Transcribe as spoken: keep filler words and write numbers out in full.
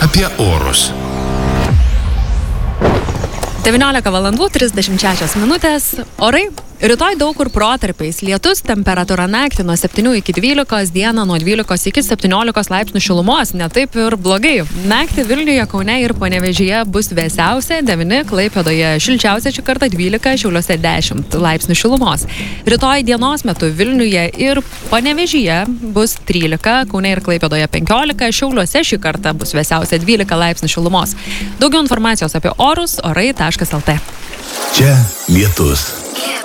apie orus. devyniolika valandų trisdešimt šešios minutės. Orai. Rytoj daug kur protarpiais lietus, temperatūra naktį nuo septynių iki dvylikos, dieną nuo dvylikos iki septyniolikos laipsnių šilumos. Ne taip ir blogai. Naktį Vilniuje, Kaune ir Panevėžyje bus vėsiausia, devyni, Klaipėdoje šilčiausia šį kartą dvylika, Šiauliuose dešimt laipsnių šilumos. Rytoj dienos metu Vilniuje ir Panevėžyje bus trylika, Kaune ir Klaipėdoje penkiolika, Šiauliuose šį kartą bus vėsiausia dvylika laipsnių šilumos. Daugiau informacijos apie orus orai taškas lt. Čia lietus.